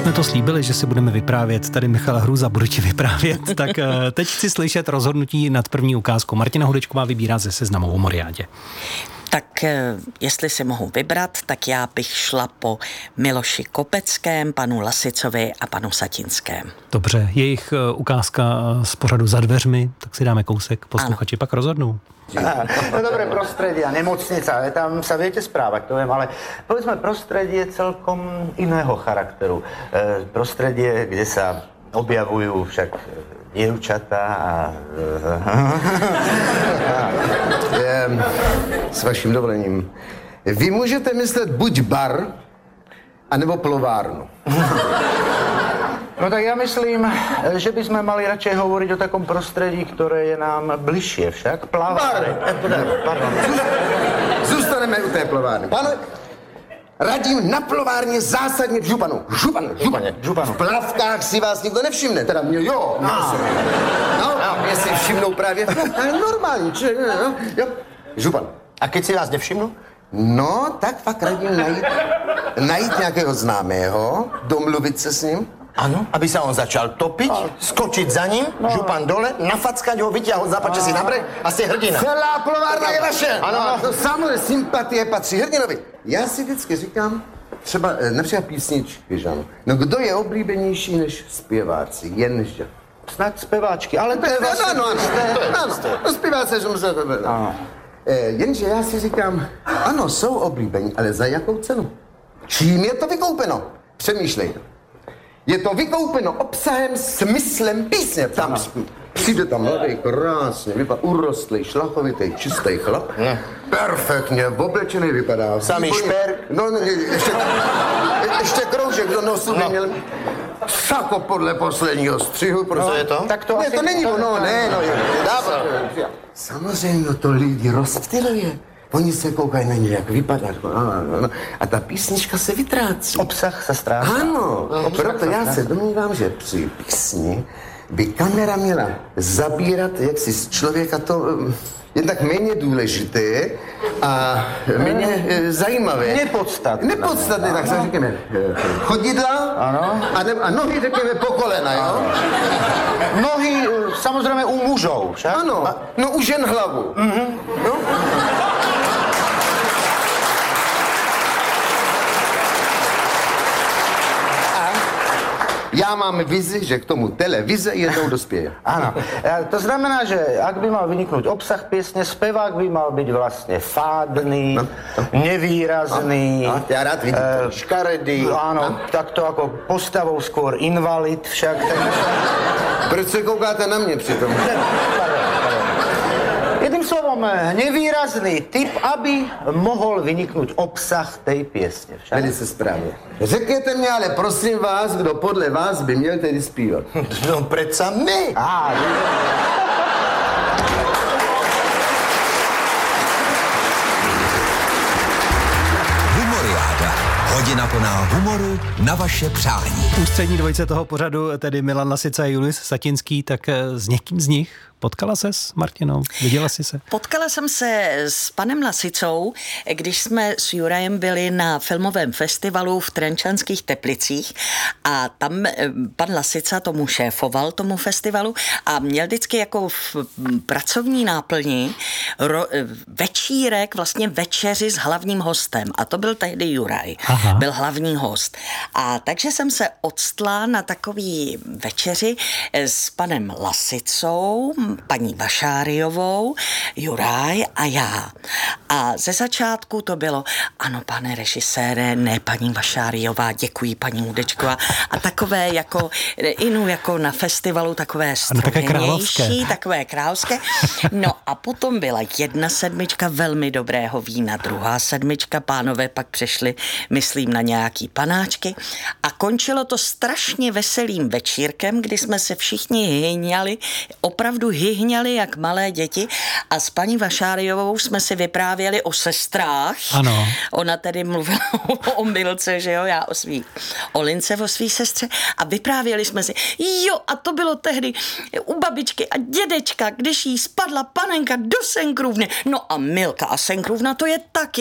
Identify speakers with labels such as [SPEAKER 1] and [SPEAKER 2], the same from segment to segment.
[SPEAKER 1] jsme to slíbili, že si budeme vyprávět, tady Michal Hruza bude ti vyprávět, tak teď chci slyšet rozhodnutí nad první ukázkou. Martina Hudečková vybírá ze seznamu o Moriádě.
[SPEAKER 2] Tak jestli si mohu vybrat, tak já bych šla po Miloši Kopeckém, panu Lasicovi a panu Satinském.
[SPEAKER 1] Dobře, jejich ukázka z pořadu Za dveřmi, tak si dáme kousek, posluchači pak rozhodnou.
[SPEAKER 3] No dobré prostredie a nemocnica, tam sa viete správať, to viem, ale povedzme prostredie celkom iného charakteru. Prostredie, kde sa objavujú však dievčatá a...
[SPEAKER 4] S vaším dovolením. Vy můžete myslet buď bar, anebo plovárnu.
[SPEAKER 3] No tak ja myslím, že by sme mali radšej hovoriť o takom prostredí, ktoré je nám bližšie však. Plavárne.
[SPEAKER 4] Pardon. Zůstaneme u té plovárny. Pane, radím na plovárně zásadně v županu. Županu. V plavkách si vás nikdo nevšimne. Teda mě, jo. No, mě si všimnou právě v plavkách. Normální, jo. Župan.
[SPEAKER 3] A keď si vás nevšimnu?
[SPEAKER 4] No, tak fakt radím najít nějakého známého, domluvit se s ním.
[SPEAKER 3] Ano, aby sa on začal topiť, skočiť za ním, župan dole, nafackať ho, vyťahol zapače si na breh a ste hrdina.
[SPEAKER 4] Celá plovárna je vaše.
[SPEAKER 3] Ano.
[SPEAKER 4] To samozřejmě sympatie patří hrdinovi. Já si vždycky říkám, třeba například písničky, že ano. No kdo je oblíbenější než zpěváci, jenže?
[SPEAKER 3] Snad zpěváčky, ale to je vlastně...
[SPEAKER 4] Ano, zpěváci, že musí to být. Jenže já si říkám, ano, jsou oblíbení, ale za jakou cenu? Čím je to vykoupeno? Přemýšlejte. Je to vykoupeno obsahem, smyslem písně. Tam přijde tam mladý, krásně, vypadá urostlý, šlachovitý, čistý chlap. Perfektně, oblečený vypadá.
[SPEAKER 3] Samý šper.
[SPEAKER 4] No, ještě kroužek do nosu neměl. Sako podle posledního střihu, prostě.
[SPEAKER 3] Je to? Tak to
[SPEAKER 4] ne,
[SPEAKER 3] asi...
[SPEAKER 4] to není ono, ne, no. Samozřejmě to lidi rozptyluje. Oni se koukají na ně, jak vypadá. A ta písnička se vytrácí.
[SPEAKER 3] Obsah se ztrácí.
[SPEAKER 4] Ano, proto já se domnívám, že při písni by kamera měla zabírat jaksi z člověka to jednak méně důležité a méně zajímavé. Nepodstatné, tak se říkáme chodidla a nohy řekněme po kolena, jo?
[SPEAKER 3] Nohy samozřejmě u mužů, však?
[SPEAKER 4] Ano, no u žen hlavu. No? Já mám vizi, že k tomu televize jednou dospěje.
[SPEAKER 3] Áno. To znamená, že ak by mal vyniknúť obsah piesne, spevák by mal byť vlastne fádny, nevýrazný.
[SPEAKER 4] Ja rád vidím škaredý.
[SPEAKER 3] Áno, takto ako postavou skôr invalid však.
[SPEAKER 4] Proč se koukáte na mě přitom?
[SPEAKER 3] Jedným slovom, nevýrazný typ, aby mohol vyniknúť obsah tej piesne.
[SPEAKER 4] Velice správně. Řekněte mě ale prosím vás, kdo podle vás by měl tedy zpívat.
[SPEAKER 3] No predsa my.
[SPEAKER 5] Humoriáda. Hodina plná humoru na vaše přání.
[SPEAKER 1] Ústřední dvojice toho pořadu, tedy Milan Lasica a Julius Satinský, tak s někým z nich potkala ses, Martino? Viděla jsi se?
[SPEAKER 2] Potkala jsem se s panem Lasicou, když jsme s Jurajem byli na filmovém festivalu v Trenčanských Teplicích a tam pan Lasica tomu šéfoval, tomu festivalu a měl vždycky jako v pracovní náplni večírek, vlastně večeři s hlavním hostem a to byl tehdy Juraj. Aha. Byl hlavní host. A takže jsem se odstla na takový večeři s panem Lasicou, paní Vašáriovou, Juraj a já. A ze začátku to bylo, ano, pane režisére, ne, paní Vašáriová, děkuji, paní Hudečková. A takové jako, jako na festivalu, takové stroměnější, takové královské. No a potom byla 1 sedmička velmi dobrého vína, 2 sedmička, pánové pak přešli, myslím, na nějaký panáčky a končilo to strašně veselým večírkem, kdy jsme se všichni hyhňali, opravdu hyhňali jak malé děti a s paní Vašáriovou jsme si vyprávěli o sestrách.
[SPEAKER 1] Ano.
[SPEAKER 2] Ona tedy mluvila o Milce, že jo, já o Lince, o svý sestře a vyprávěli jsme si, jo, a to bylo tehdy u babičky a dědečka, když jí spadla panenka do senkrůvny. No a Milka a senkrůvna to je taky.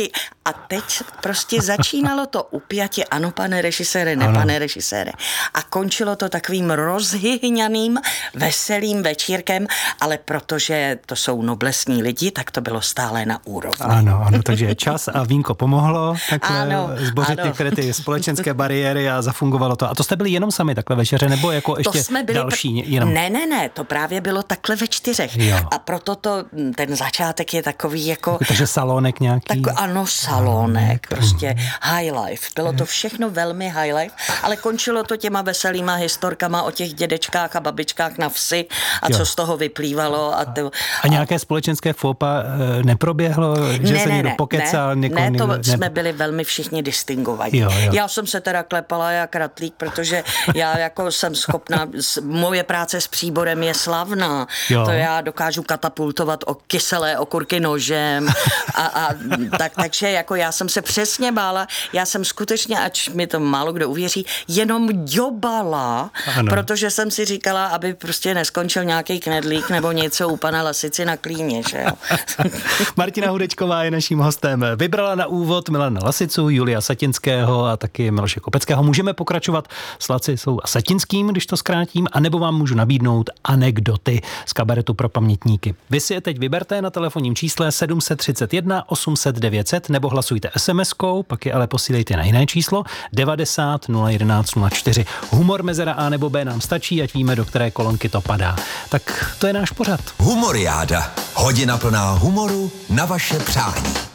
[SPEAKER 2] A teď prostě začínalo to upjatě, ano, pane režisére, ne, pane režisére. A končilo to takovým rozhyhňaným, veselým večírkem, ale protože to jsou noblesní lidi, tak to bylo stále na úrovni.
[SPEAKER 1] Ano, takže čas a vínko pomohlo takhle zbořit některé ty společenské bariéry a zafungovalo to. A to jste byli jenom sami takhle večeře, nebo jako ještě další? Jenom...
[SPEAKER 2] Ne, to právě bylo takhle ve 4.
[SPEAKER 1] Jo.
[SPEAKER 2] A proto ten začátek je takový jako...
[SPEAKER 1] Takže salonek nějaký?
[SPEAKER 2] Ano, salonek, prostě high life. Bylo to všechno velmi high life, ale končilo to těma veselýma historkama o těch dědečkách a babičkách na vsi a co z toho vyplývalo.
[SPEAKER 1] A nějaké společenské fópa neproběhlo, že se někdo pokecal?
[SPEAKER 2] Jsme byli velmi všichni distingovaní.
[SPEAKER 1] Jo.
[SPEAKER 2] Já jsem se teda klepala jak ratlík, protože já jako jsem schopná, moje práce s příborem je slavná. To já dokážu katapultovat o kyselé okurky nožem takže jako já jsem se přesně bála, já jsem skutečně, ač mi to málo kdo uvěří, jenom ďobala, protože jsem si říkala, aby prostě neskončil nějaký knedlík nebo něco u pana Lasici na klíně, že jo.
[SPEAKER 1] Martina Hudečková je naším hostem. Vybrala na úvod Milana Lasicu, Julia Satinského a taky Miloše Kopeckého. Můžeme pokračovat s Lacicou a Satinským, když to zkrátím, anebo vám můžu nabídnout anekdoty z kabaretu pro pamětníky. Vy si je teď vyberte na telefonním čísle 731 800 900 nebo hlasujte SMS-kou, pak je ale posílejte na jiné číslo 90 011 04. Humor mezera A nebo B nám stačí, ať víme, do které kolonky to padá. Tak to je náš pořad.
[SPEAKER 5] Humoriáda. Hodina plná humoru na vaše přání.